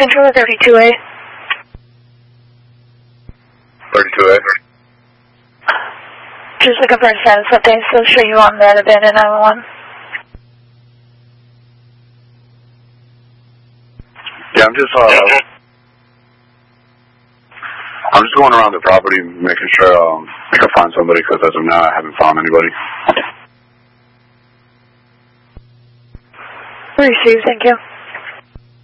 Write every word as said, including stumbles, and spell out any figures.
Controller thirty-two A. thirty-two A. Just looking for a status update, so show you on that abandoned nine one one. Yeah, I'm just, uh, I'm just going around the property, making sure um, I can find somebody, because as of now, I haven't found anybody. Received, thank you.